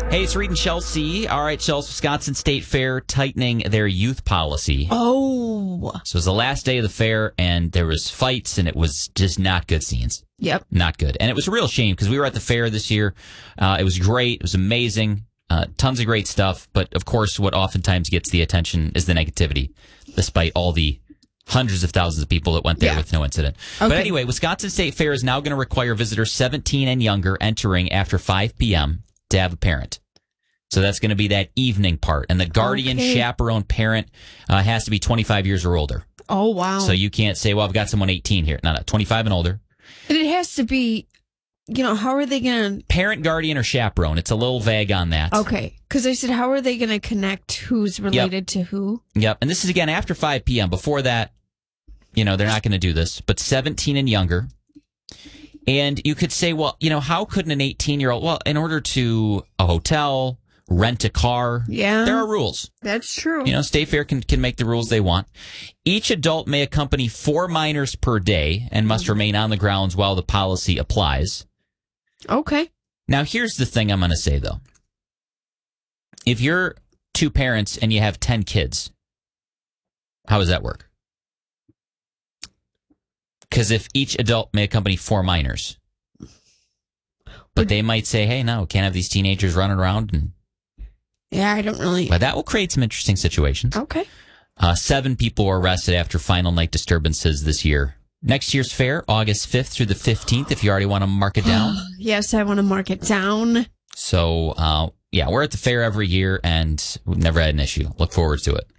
Hey, it's Reed and Chelsea. All right, Chelsea, Wisconsin State Fair tightening their youth policy. Oh. So it was the last day of the fair, and there was fights, and it was just not good scenes. Yep. Not good. And it was a real shame because we were at the fair this year. It was great. It was amazing. Tons of great stuff. But, of course, what oftentimes gets the attention is the negativity, despite all the hundreds of thousands of people that went there with no incident. Okay. But anyway, Wisconsin State Fair is now going to require visitors 17 and younger entering after 5 p.m. to have a parent. So that's going to be that evening part. And the guardian chaperone parent has to be 25 years or older. Oh, wow. So you can't say, well, I've got someone 18 here. No, 25 and older. And it has to be, how are they going to... Parent, guardian, or chaperone. It's a little vague on that. Okay. Because I said, how are they going to connect who's related to who? Yep. And this is, again, after 5 p.m. Before that, they're not going to do this. But 17 and younger. And you could say, well, how couldn't an 18-year-old... Well, in order to a hotel, rent a car, there are rules. That's true. State Fair can make the rules they want. Each adult may accompany 4 minors per day and must remain on the grounds while the policy applies. Okay. Now, here's the thing I'm going to say, though. If you're 2 parents and you have 10 kids, how does that work? Because if each adult may accompany 4 minors, but they might say, hey, no, can't have these teenagers running around. And yeah, I don't really... But that will create some interesting situations. Okay. 7 people were arrested after final night disturbances this year. Next year's fair, August 5th through the 15th, if you already want to mark it down. Yes, I want to mark it down. So, we're at the fair every year, and we've never had an issue. Look forward to it.